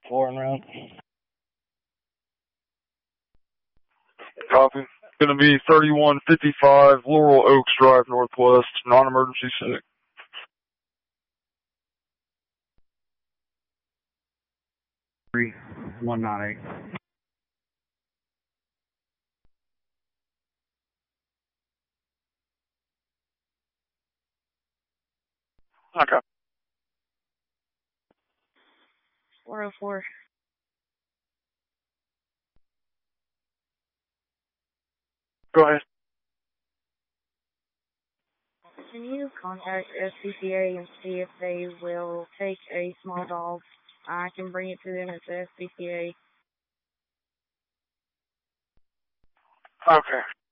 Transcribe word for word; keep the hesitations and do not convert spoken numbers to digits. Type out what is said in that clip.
Flooring round. Copy. Going to be thirty-one fifty-five Laurel Oaks Drive Northwest, non-emergency sick. Three, one nine eight. Okay. four oh four. Go ahead. Can you contact S P C A and see if they will take a small dog? I can bring it to them at the S P C A. Okay.